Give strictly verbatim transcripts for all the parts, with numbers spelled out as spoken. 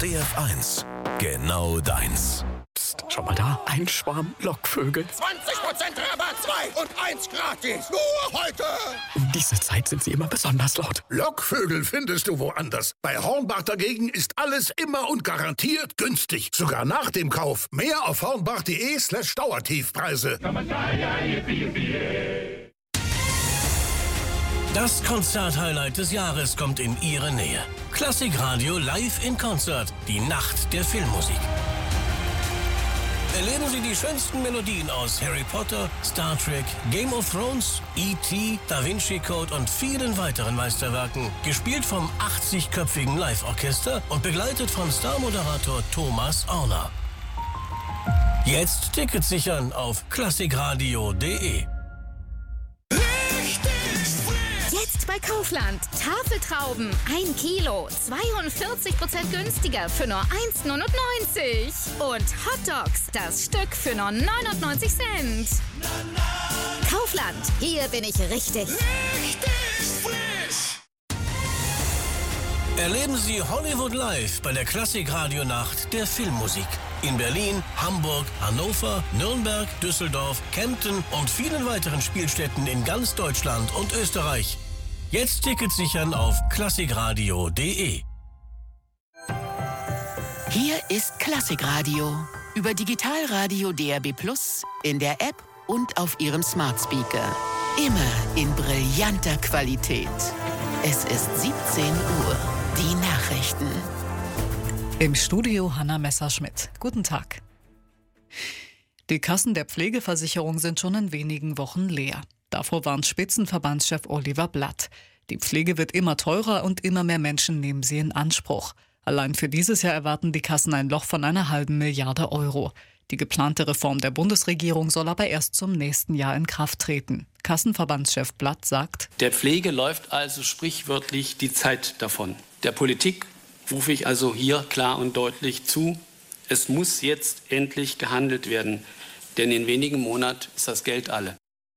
D F eins. Genau deins. Psst, schau mal da. Ein Schwarm Lockvögel. zwanzig Prozent Rabatt, zwei und eins gratis. Nur heute. Um diese Zeit sind sie immer besonders laut. Lockvögel findest du woanders. Bei Hornbach dagegen ist alles immer und garantiert günstig. Sogar nach dem Kauf. Mehr auf hornbach.de slash Dauertiefpreise. Das Konzert-Highlight des Jahres kommt in Ihre Nähe. Klassikradio live in Konzert. Die Nacht der Filmmusik. Erleben Sie die schönsten Melodien aus Harry Potter, Star Trek, Game of Thrones, E T, Da Vinci Code und vielen weiteren Meisterwerken. Gespielt vom achtzigköpfigen Live-Orchester und begleitet von Star-Moderator Thomas Orner. Jetzt Tickets sichern auf klassikradio punkt de. Jetzt bei Kaufland. Tafeltrauben. Ein Kilo. zweiundvierzig Prozent günstiger für nur eins neunundneunzig. Und Hotdogs. Das Stück für nur neunundneunzig Cent. Kaufland. Hier bin ich richtig. Richtig frisch. Erleben Sie Hollywood live bei der Klassikradio-Nacht der Filmmusik. In Berlin, Hamburg, Hannover, Nürnberg, Düsseldorf, Kempten und vielen weiteren Spielstätten in ganz Deutschland und Österreich. Jetzt Tickets sichern auf klassikradio punkt de. Hier ist Klassikradio. Über Digitalradio D A B Plus, in der App und auf Ihrem Smart Speaker. Immer in brillanter Qualität. Es ist siebzehn Uhr. Die Nachrichten. Im Studio Hanna Messerschmidt. Guten Tag. Die Kassen der Pflegeversicherung sind schon in wenigen Wochen leer. Davor warnt Spitzenverbandschef Oliver Blatt. Die Pflege wird immer teurer und immer mehr Menschen nehmen sie in Anspruch. Allein für dieses Jahr erwarten die Kassen ein Loch von einer halben Milliarde Euro. Die geplante Reform der Bundesregierung soll aber erst zum nächsten Jahr in Kraft treten. Kassenverbandschef Blatt sagt: Der Pflege läuft also sprichwörtlich die Zeit davon. Der Politik rufe ich also hier klar und deutlich zu: Es muss jetzt endlich gehandelt werden, denn in wenigen Monaten ist das Geld alle.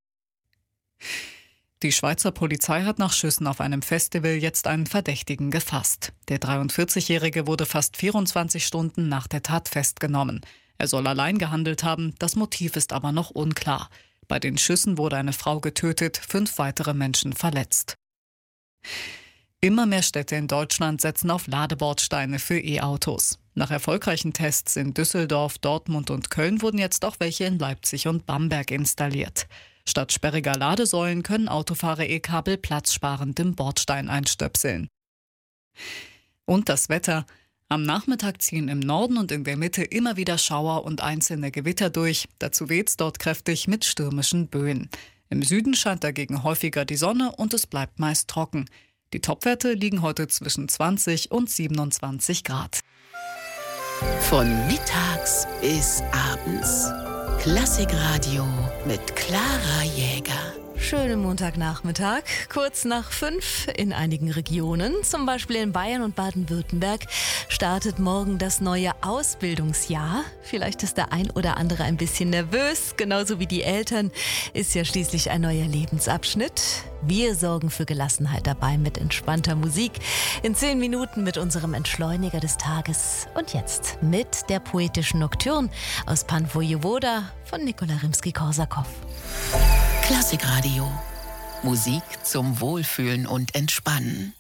Die Schweizer Polizei hat nach Schüssen auf einem Festival jetzt einen Verdächtigen gefasst. Der dreiundvierzigjährige wurde fast vierundzwanzig Stunden nach der Tat festgenommen. Er soll allein gehandelt haben, das Motiv ist aber noch unklar. Bei den Schüssen wurde eine Frau getötet, fünf weitere Menschen verletzt. Immer mehr Städte in Deutschland setzen auf Ladebordsteine für E-Autos. Nach erfolgreichen Tests in Düsseldorf, Dortmund und Köln wurden jetzt auch welche in Leipzig und Bamberg installiert. Statt sperriger Ladesäulen können Autofahrer E-Kabel platzsparend im Bordstein einstöpseln. Und das Wetter. Am Nachmittag ziehen im Norden und in der Mitte immer wieder Schauer und einzelne Gewitter durch. Dazu weht's dort kräftig mit stürmischen Böen. Im Süden scheint dagegen häufiger die Sonne und es bleibt meist trocken. Die Topwerte liegen heute zwischen zwanzig und siebenundzwanzig Grad. Von mittags bis abends. Klassikradio mit Clara Jäger. Schönen Montagnachmittag, kurz nach fünf in einigen Regionen, zum Beispiel in Bayern und Baden-Württemberg, startet morgen das neue Ausbildungsjahr. Vielleicht ist der ein oder andere ein bisschen nervös, genauso wie die Eltern, ist ja schließlich ein neuer Lebensabschnitt. Wir sorgen für Gelassenheit dabei mit entspannter Musik, in zehn Minuten mit unserem Entschleuniger des Tages und jetzt mit der poetischen Nocturne aus Pan Wojewoda von Nikola Rimski-Korsakow. Klassikradio. Musik zum Wohlfühlen und Entspannen.